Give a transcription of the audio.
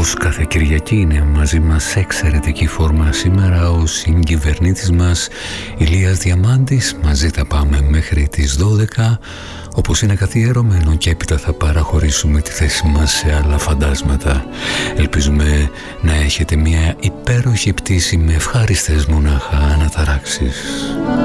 Όπως κάθε Κυριακή είναι μαζί μας σε εξαιρετική φόρμα σήμερα ο συγκυβερνήτης μας Ηλίας Διαμάντης. Μαζί θα πάμε μέχρι τις 12, όπως είναι καθιερωμένο, και έπειτα θα παραχωρήσουμε τη θέση μας σε άλλα φαντάσματα. Ελπίζουμε να έχετε μια υπέροχη πτήση με ευχάριστες μονάχα αναταράξεις.